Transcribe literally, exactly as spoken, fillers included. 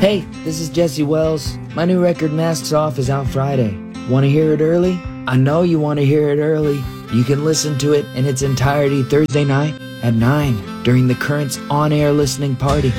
Hey, this is Jesse Wells. My new record Masks Off is out Friday. Want to hear it early? I know you want to hear it early. You can listen to it in its entirety Thursday night at nine during the Currents on-air listening party.